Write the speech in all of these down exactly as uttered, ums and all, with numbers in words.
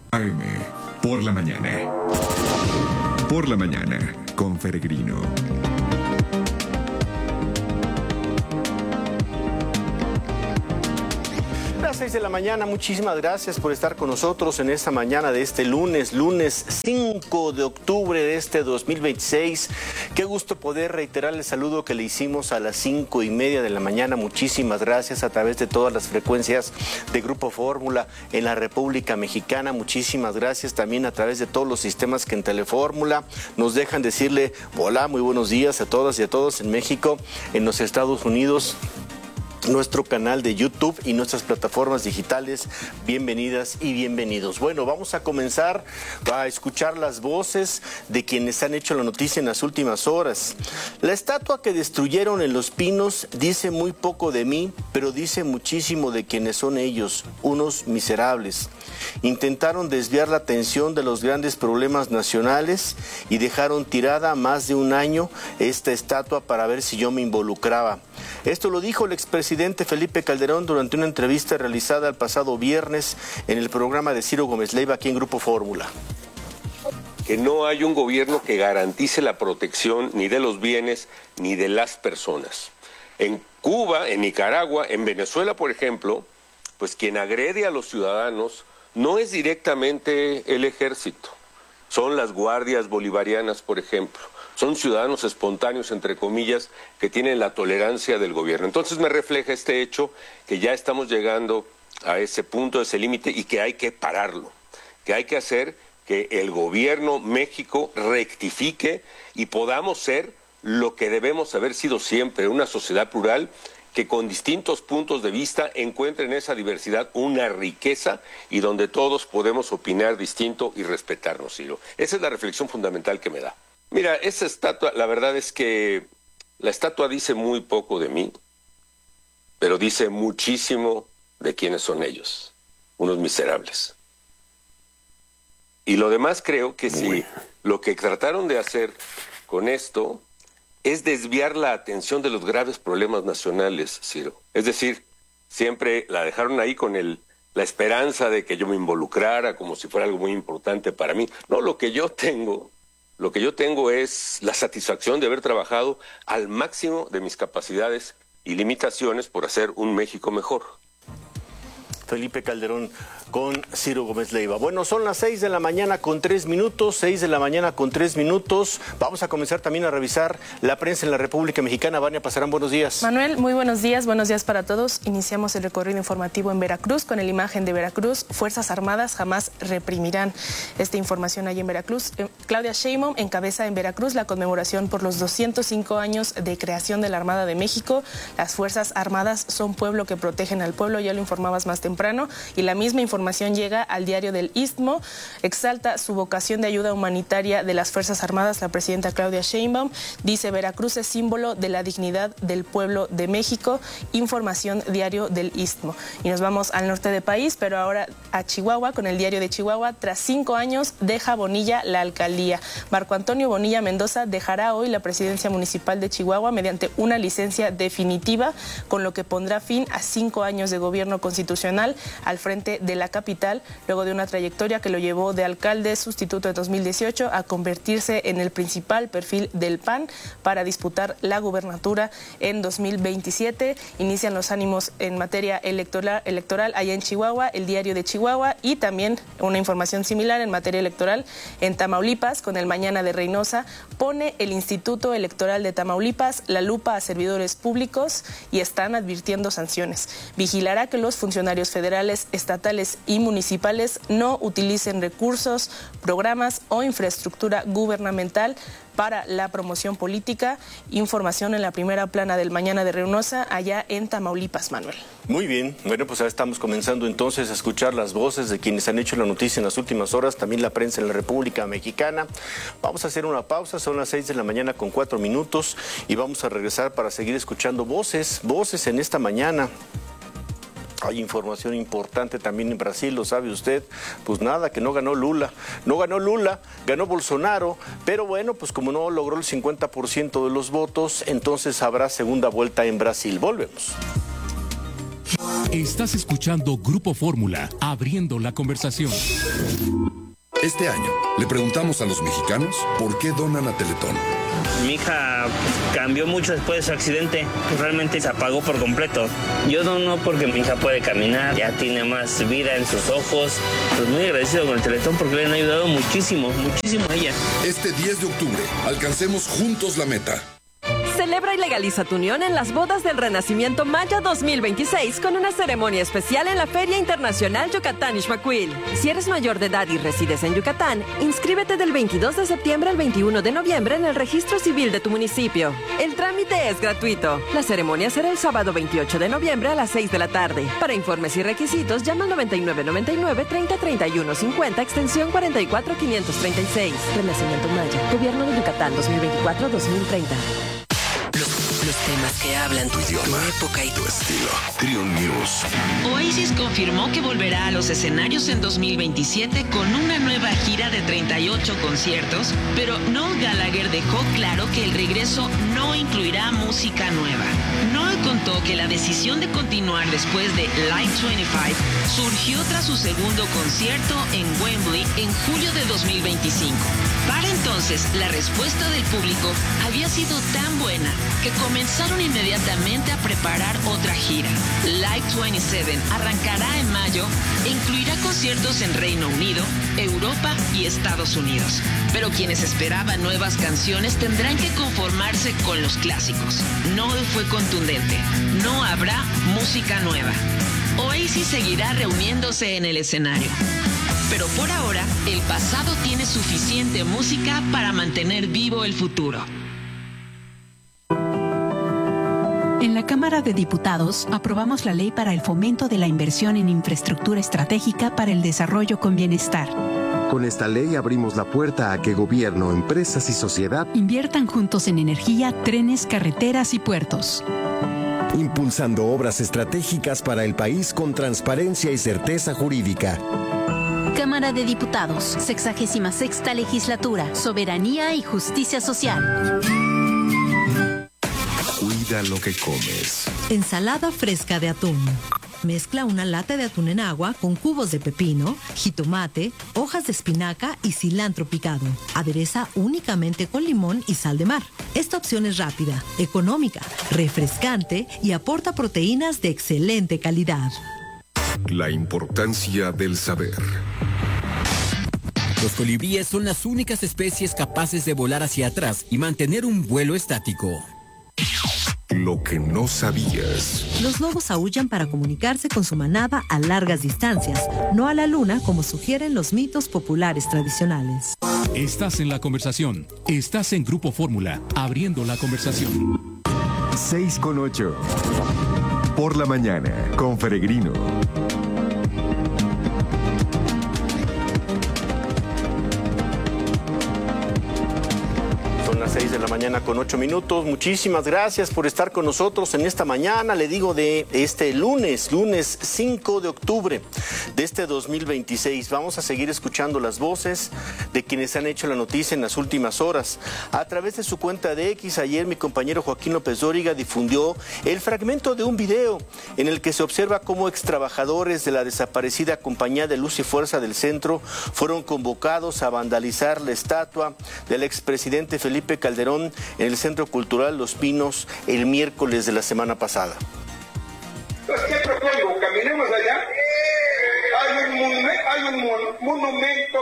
A M, por la mañana. Por la mañana, con Peregrino. Las seis de la mañana, muchísimas gracias por estar con nosotros en esta mañana de este lunes, lunes cinco de octubre de este dos mil veintiséis. Qué gusto poder reiterar el saludo que le hicimos a las cinco y media de la mañana. Muchísimas gracias a través de todas las frecuencias de Grupo Fórmula en la República Mexicana. Muchísimas gracias también a través de todos los sistemas que en Telefórmula nos dejan decirle hola, muy buenos días a todas y a todos en México, en los Estados Unidos, nuestro canal de YouTube y nuestras plataformas digitales. Bienvenidas y bienvenidos. Bueno, vamos a comenzar a escuchar las voces de quienes han hecho la noticia en las últimas horas. La estatua que destruyeron en Los Pinos dice muy poco de mí, pero dice muchísimo de quienes son ellos, unos miserables. Intentaron desviar la atención de los grandes problemas nacionales y dejaron tirada más de un año esta estatua para ver si yo me involucraba. Esto lo dijo el expresidente Felipe Calderón durante una entrevista realizada el pasado viernes en el programa de Ciro Gómez Leiva aquí en Grupo Fórmula. Que no hay un gobierno que garantice la protección ni de los bienes ni de las personas. En Cuba, en Nicaragua, en Venezuela, por ejemplo, pues quien agrede a los ciudadanos no es directamente el ejército, son las guardias bolivarianas, por ejemplo. Son ciudadanos espontáneos, entre comillas, que tienen la tolerancia del gobierno. Entonces me refleja este hecho que ya estamos llegando a ese punto, a ese límite, y que hay que pararlo, que hay que hacer que el gobierno México rectifique y podamos ser lo que debemos haber sido siempre, una sociedad plural que con distintos puntos de vista encuentren en esa diversidad una riqueza y donde todos podemos opinar distinto y respetarnos, Ciro. Esa es la reflexión fundamental que me da. Mira, esa estatua, la verdad es que la estatua dice muy poco de mí, pero dice muchísimo de quiénes son ellos, unos miserables. Y lo demás creo que si lo que trataron de hacer con esto es desviar la atención de los graves problemas nacionales, Ciro. Es decir, siempre la dejaron ahí con el, la esperanza de que yo me involucrara como si fuera algo muy importante para mí. No, lo que yo tengo... Lo que yo tengo es la satisfacción de haber trabajado al máximo de mis capacidades y limitaciones por hacer un México mejor. Felipe Calderón con Ciro Gómez Leiva. Bueno, son las seis de la mañana con tres minutos, seis de la mañana con tres minutos. Vamos a comenzar también a revisar la prensa en la República Mexicana. Vania Pasarán, buenos días. Manuel, muy buenos días, buenos días para todos. Iniciamos el recorrido informativo en Veracruz con la imagen de Veracruz. Fuerzas Armadas jamás reprimirán. Esta información allí en Veracruz. Claudia Sheinbaum encabeza en Veracruz la conmemoración por los doscientos cinco años de creación de la Armada de México. Las Fuerzas Armadas son pueblo que protegen al pueblo, ya lo informabas más temprano, y la misma información llega al diario del Istmo. Exalta su vocación de ayuda humanitaria de las Fuerzas Armadas la presidenta Claudia Sheinbaum. Dice: Veracruz es símbolo de la dignidad del pueblo de México. Información diario del Istmo. Y nos vamos al norte del país, pero ahora a Chihuahua con el diario de Chihuahua. Tras cinco años deja Bonilla la alcaldía. Marco Antonio Bonilla Mendoza dejará hoy la presidencia municipal de Chihuahua mediante una licencia definitiva, con lo que pondrá fin a cinco años de gobierno constitucional al frente de la capital, luego de una trayectoria que lo llevó de alcalde sustituto en dos mil dieciocho a convertirse en el principal perfil del P A N para disputar la gubernatura en dos mil veintisiete. Inician los ánimos en materia electoral, electoral allá en Chihuahua, el diario de Chihuahua, y también una información similar en materia electoral en Tamaulipas con el Mañana de Reynosa. Pone el Instituto Electoral de Tamaulipas la lupa a servidores públicos y están advirtiendo sanciones. Vigilará que los funcionarios federales, estatales y municipales no utilicen recursos, programas o infraestructura gubernamental para la promoción política. Información en la primera plana del Mañana de Reynosa, allá en Tamaulipas, Manuel. Muy bien, bueno, pues ahora estamos comenzando entonces a escuchar las voces de quienes han hecho la noticia en las últimas horas, también la prensa en la República Mexicana. Vamos a hacer una pausa, son las seis de la mañana con cuatro minutos y vamos a regresar para seguir escuchando voces, voces en esta mañana. Hay información importante también en Brasil, lo sabe usted. Pues nada, que no ganó Lula. No ganó Lula, ganó Bolsonaro. Pero bueno, pues como no logró el cincuenta por ciento de los votos, entonces habrá segunda vuelta en Brasil. Volvemos. Estás escuchando Grupo Fórmula, abriendo la conversación. Este año le preguntamos a los mexicanos por qué donan a Teletón. Mi hija cambió mucho después de su accidente, realmente se apagó por completo. Yo dono porque mi hija puede caminar, ya tiene más vida en sus ojos. Pues muy agradecido con el Teletón porque le han ayudado muchísimo, muchísimo a ella. Este diez de octubre, alcancemos juntos la meta. Celebra y legaliza tu unión en las bodas del Renacimiento Maya dos mil veintiséis con una ceremonia especial en la Feria Internacional Yucatán Ixmaquil. Si eres mayor de edad y resides en Yucatán, inscríbete del veintidós de septiembre al veintiuno de noviembre en el registro civil de tu municipio. El trámite es gratuito. La ceremonia será el sábado veintiocho de noviembre a las seis de la tarde. Para informes y requisitos, llama al noventa y nueve noventa y nueve, treinta, treinta y uno, cincuenta, extensión cuarenta y cuatro quinientos treinta y seis. Renacimiento Maya, Gobierno de Yucatán dos mil veinticuatro a dos mil treinta. Los, los temas que hablan tu idioma, tu época y tu estilo. Trio News. Oasis confirmó que volverá a los escenarios en dos mil veintisiete con una nueva gira de treinta y ocho conciertos, pero Noel Gallagher dejó claro que el regreso no incluirá música nueva. Noel contó que la decisión de continuar después de Live veinticinco surgió tras su segundo concierto en Wembley en julio de dos mil veinticinco. Para entonces, la respuesta del público había sido tan buena que comenzaron inmediatamente a preparar otra gira. Live veintisiete arrancará en mayo e incluirá conciertos en Reino Unido, Europa y Estados Unidos. Pero quienes esperaban nuevas canciones tendrán que conformarse con los clásicos. Noel fue contundente. No habrá música nueva. Oasis seguirá reuniéndose en el escenario. Pero por ahora, el pasado tiene suficiente música para mantener vivo el futuro. En la Cámara de Diputados aprobamos la ley para el fomento de la inversión en infraestructura estratégica para el desarrollo con bienestar. Con esta ley abrimos la puerta a que gobierno, empresas y sociedad inviertan juntos en energía, trenes, carreteras y puertos. Impulsando obras estratégicas para el país con transparencia y certeza jurídica. Cámara de Diputados, sexagésima sexta legislatura, soberanía y justicia social. Cuida lo que comes. Ensalada fresca de atún. Mezcla una lata de atún en agua con cubos de pepino, jitomate, hojas de espinaca y cilantro picado. Adereza únicamente con limón y sal de mar. Esta opción es rápida, económica, refrescante y aporta proteínas de excelente calidad. La importancia del saber. Los colibríes son las únicas especies capaces de volar hacia atrás y mantener un vuelo estático. Lo que no sabías. Los lobos aúllan para comunicarse con su manada a largas distancias, no a la luna como sugieren los mitos populares tradicionales. Estás en la conversación. Estás en Grupo Fórmula, abriendo la conversación. seis con ocho. Por la mañana, con Peregrino. seis de la mañana con ocho minutos. Muchísimas gracias por estar con nosotros en esta mañana, le digo, de este lunes, lunes cinco de octubre de este dos mil veintiséis. Vamos a seguir escuchando las voces de quienes han hecho la noticia en las últimas horas. A través de su cuenta de X, ayer mi compañero Joaquín López Dóriga difundió el fragmento de un video en el que se observa cómo extrabajadores de la desaparecida Compañía de Luz y Fuerza del Centro fueron convocados a vandalizar la estatua del expresidente Felipe Calderón en el Centro Cultural Los Pinos el miércoles de la semana pasada. Entonces, ¿qué propongo? Caminemos allá. Hay un, monumento, hay un mon monumento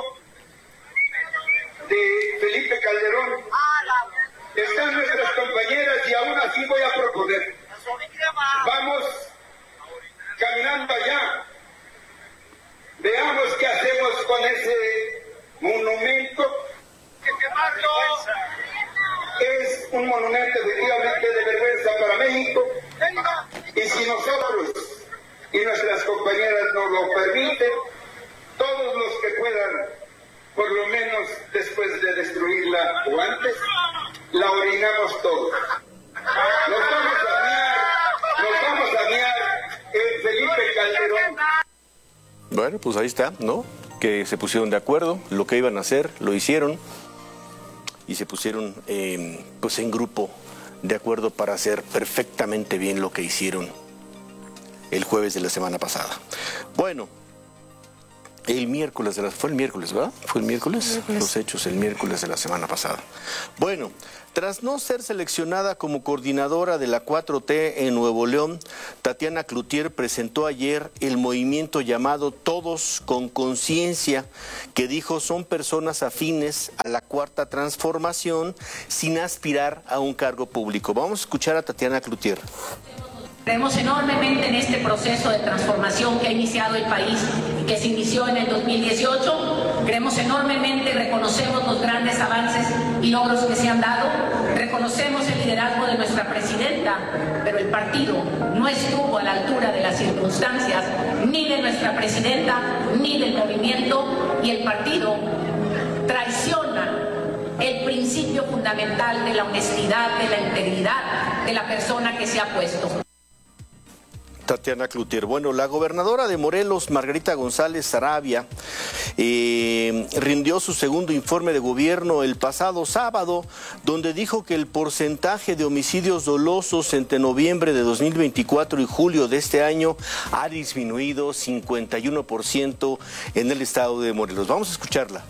de Felipe Calderón. Están nuestras compañeras y aún así voy a proponer. Vamos caminando allá. Veamos qué hacemos con ese monumento. Es un monumento efectivamente de vergüenza para México, y si nosotros y nuestras compañeras nos lo permiten, todos los que puedan, por lo menos después de destruirla o antes, la orinamos todos. Nos vamos a miar, nos vamos a miar en Felipe Calderón. Bueno, pues ahí está, ¿no? Que se pusieron de acuerdo, lo que iban a hacer, lo hicieron. Y se pusieron eh, pues en grupo de acuerdo para hacer perfectamente bien lo que hicieron. el jueves de la semana pasada. Bueno, el miércoles, de la, fue el miércoles, ¿verdad? Fue el miércoles, miércoles, los hechos el miércoles de la semana pasada. Bueno, tras no ser seleccionada como coordinadora de la cuatro T en Nuevo León, Tatiana Cloutier presentó ayer el movimiento llamado Todos con Conciencia, que dijo son personas afines a la Cuarta Transformación sin aspirar a un cargo público. Vamos a escuchar a Tatiana Cloutier. Creemos enormemente en este proceso de transformación que ha iniciado el país y que se inició en el dos mil dieciocho. Creemos enormemente, reconocemos los grandes avances y logros que se han dado. Reconocemos el liderazgo de nuestra presidenta, pero el partido no estuvo a la altura de las circunstancias, ni de nuestra presidenta, ni del movimiento, y el partido traiciona el principio fundamental de la honestidad, de la integridad de la persona que se ha puesto. Tatiana Cloutier. Bueno, la gobernadora de Morelos, Margarita González Sarabia, eh, rindió su segundo informe de gobierno el pasado sábado, donde dijo que el porcentaje de homicidios dolosos entre noviembre de dos mil veinticuatro y julio de este año ha disminuido cincuenta y uno por ciento en el estado de Morelos. Vamos a escucharla.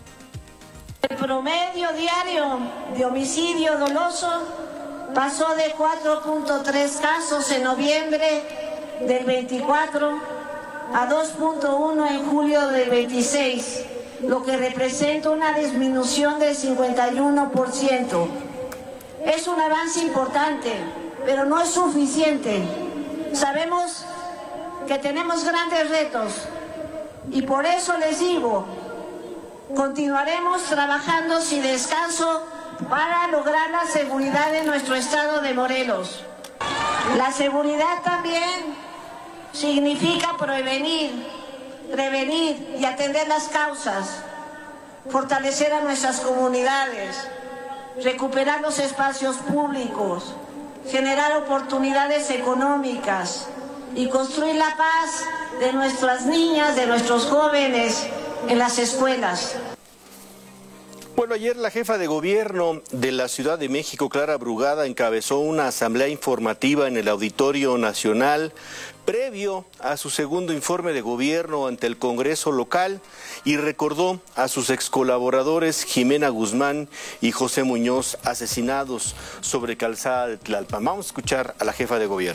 El promedio diario de homicidio doloso pasó de cuatro punto tres casos en noviembre del veinticuatro a dos punto uno en julio del veintiséis, lo que representa una disminución del cincuenta y uno por ciento. Es un avance importante, pero no es suficiente. Sabemos que tenemos grandes retos y por eso les digo, continuaremos trabajando sin descanso para lograr la seguridad de nuestro estado de Morelos. La seguridad también significa prevenir, prevenir y atender las causas, fortalecer a nuestras comunidades, recuperar los espacios públicos, generar oportunidades económicas y construir la paz de nuestras niñas, de nuestros jóvenes en las escuelas. Bueno, ayer la jefa de gobierno de la Ciudad de México, Clara Brugada, encabezó una asamblea informativa en el Auditorio Nacional previo a su segundo informe de gobierno ante el Congreso local y recordó a sus excolaboradores Jimena Guzmán y José Muñoz, asesinados sobre Calzada de Tlalpan. Vamos a escuchar a la jefa de gobierno.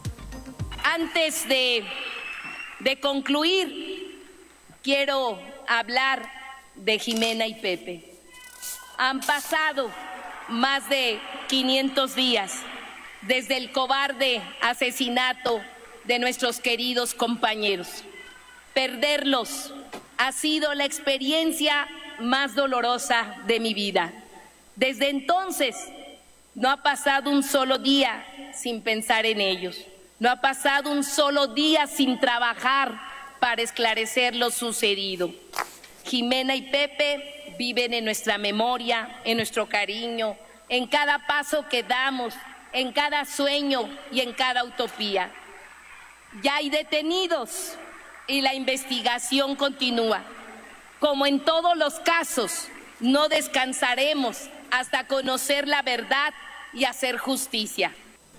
Antes de, de concluir, quiero hablar de Jimena y Pepe. Han pasado más de quinientos días desde el cobarde asesinato de nuestros queridos compañeros. Perderlos ha sido la experiencia más dolorosa de mi vida. Desde entonces no ha pasado un solo día sin pensar en ellos. No ha pasado un solo día sin trabajar para esclarecer lo sucedido. Jimena y Pepe viven en nuestra memoria, en nuestro cariño, en cada paso que damos, en cada sueño y en cada utopía. Ya hay detenidos y la investigación continúa. Como en todos los casos, no descansaremos hasta conocer la verdad y hacer justicia.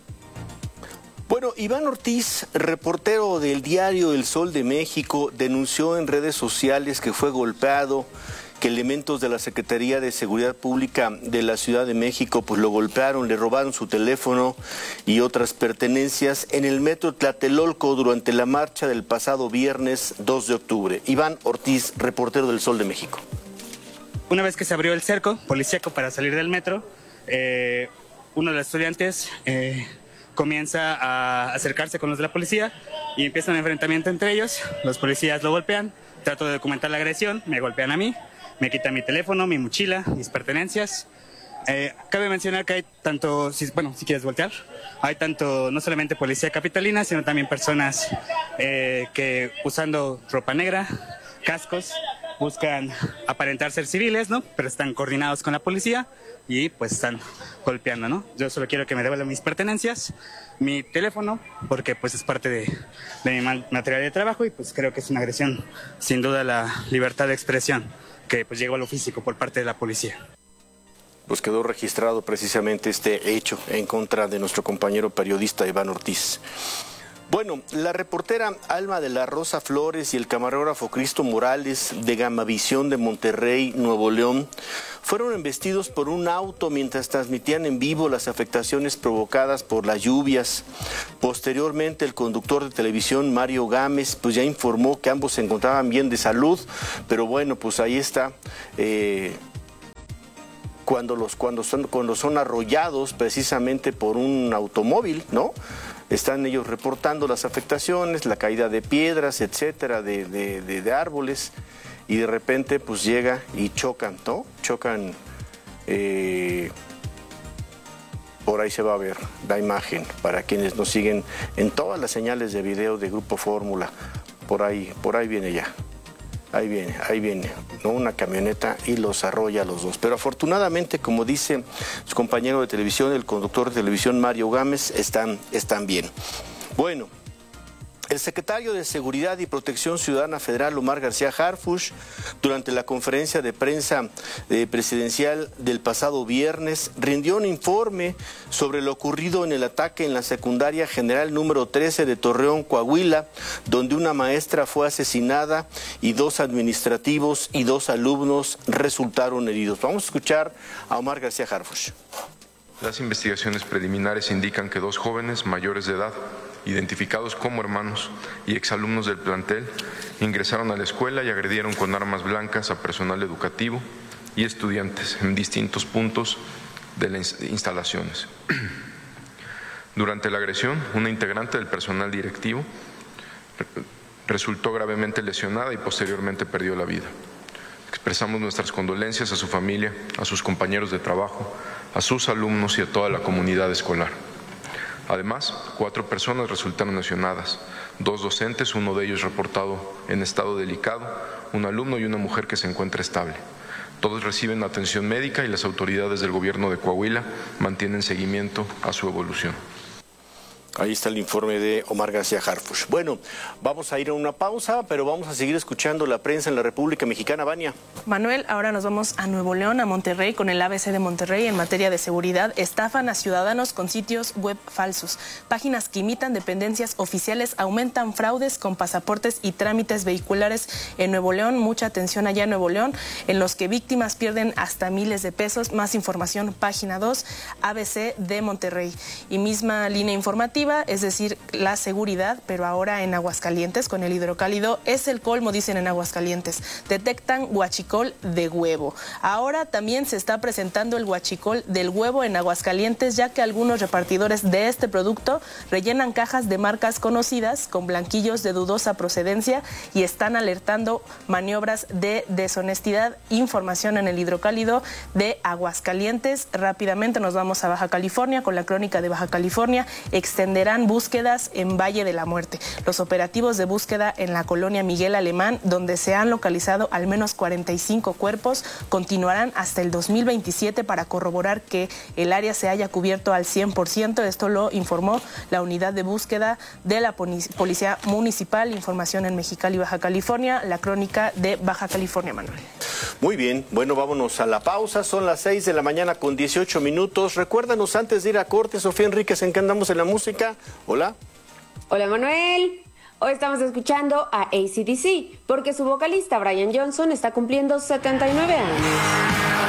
Bueno, Iván Ortiz, reportero del diario El Sol de México, denunció en redes sociales que fue golpeado, que elementos de la Secretaría de Seguridad Pública de la Ciudad de México pues lo golpearon, le robaron su teléfono y otras pertenencias en el metro Tlatelolco durante la marcha del pasado viernes dos de octubre. Iván Ortiz, reportero del Sol de México. Una vez que se abrió el cerco policíaco para salir del metro, eh, uno de los estudiantes eh, comienza a acercarse con los de la policía y empieza un enfrentamiento entre ellos. Los policías lo golpean, trato de documentar la agresión, me golpean a mí. Me quitan mi teléfono, mi mochila, mis pertenencias. Eh, cabe mencionar que hay tanto, si, bueno, si quieres voltear, hay tanto, no solamente policía capitalina, sino también personas eh, que usando ropa negra, cascos, buscan aparentar ser civiles, ¿no? Pero están coordinados con la policía y pues están golpeando, ¿no? Yo solo quiero que me devuelvan mis pertenencias, mi teléfono, porque pues es parte de, de mi material de trabajo y pues creo que es una agresión, sin duda, a la libertad de expresión, que pues llegó a lo físico por parte de la policía. Pues quedó registrado precisamente este hecho en contra de nuestro compañero periodista Iván Ortiz. Bueno, la reportera Alma de la Rosa Flores y el camarógrafo Cristo Morales de Gamavisión de Monterrey, Nuevo León, fueron embestidos por un auto mientras transmitían en vivo las afectaciones provocadas por las lluvias. Posteriormente, el conductor de televisión, Mario Gámez, pues ya informó que ambos se encontraban bien de salud, pero bueno, pues ahí está. Eh, cuando, los, cuando, son, cuando son arrollados precisamente por un automóvil, ¿no? Están ellos reportando las afectaciones, la caída de piedras, etcétera, de, de, de, de árboles, y de repente pues llega y chocan, ¿no? Chocan, eh, por ahí se va a ver la imagen para quienes nos siguen en todas las señales de video de Grupo Fórmula. Por ahí, por ahí viene ya. Ahí viene, ahí viene, ¿no? Una camioneta y los arrolla a los dos. Pero afortunadamente, como dice su compañero de televisión, el conductor de televisión Mario Gámez, están, están bien. Bueno, el secretario de Seguridad y Protección Ciudadana Federal, Omar García Harfuch, durante la conferencia de prensa eh, presidencial del pasado viernes, rindió un informe sobre lo ocurrido en el ataque en la secundaria general número trece de Torreón, Coahuila, donde una maestra fue asesinada y dos administrativos y dos alumnos resultaron heridos. Vamos a escuchar a Omar García Harfuch. Las investigaciones preliminares indican que dos jóvenes mayores de edad, identificados como hermanos y exalumnos del plantel, ingresaron a la escuela y agredieron con armas blancas a personal educativo y estudiantes en distintos puntos de las instalaciones. Durante la agresión, una integrante del personal directivo resultó gravemente lesionada y posteriormente perdió la vida. Expresamos nuestras condolencias a su familia, a sus compañeros de trabajo, a sus alumnos y a toda la comunidad escolar. Además, cuatro personas resultaron lesionadas, dos docentes, uno de ellos reportado en estado delicado, un alumno y una mujer que se encuentra estable. Todos reciben atención médica y las autoridades del gobierno de Coahuila mantienen seguimiento a su evolución. Ahí está el informe de Omar García Harfuch. Bueno, vamos a ir a una pausa, pero vamos a seguir escuchando la prensa en la República Mexicana. Vania. Manuel, ahora nos vamos a Nuevo León, a Monterrey, con el A B C de Monterrey en materia de seguridad. Estafan a ciudadanos con sitios web falsos. Páginas que imitan dependencias oficiales aumentan fraudes con pasaportes y trámites vehiculares en Nuevo León. Mucha atención allá en Nuevo León, en los que víctimas pierden hasta miles de pesos. Más información, página dos, A B C de Monterrey. Y misma línea informativa, es decir, la seguridad, pero ahora en Aguascalientes con el hidrocálido es el colmo, dicen en Aguascalientes. Detectan huachicol de huevo. Ahora también se está presentando el huachicol del huevo en Aguascalientes, ya que algunos repartidores de este producto rellenan cajas de marcas conocidas con blanquillos de dudosa procedencia y están alertando maniobras de deshonestidad. Información en el hidrocálido de Aguascalientes. Rápidamente nos vamos a Baja California con la crónica de Baja California. Extenderán búsquedas en Valle de la Muerte. Los operativos de búsqueda en la colonia Miguel Alemán, donde se han localizado al menos cuarenta y cinco cuerpos, continuarán hasta el dos mil veintisiete para corroborar que el área se haya cubierto al cien por ciento. Esto lo informó la unidad de búsqueda de la Policía Municipal. Información en Mexicali, Baja California, la crónica de Baja California, Manuel. Muy bien, bueno, vámonos a la pausa. Son las seis de la mañana con dieciocho minutos. Recuérdanos antes de ir a corte, Sofía Enríquez, ¿en qué andamos en la música? Hola. Hola, Manuel. Hoy estamos escuchando a A C D C porque su vocalista Brian Johnson está cumpliendo setenta y nueve años.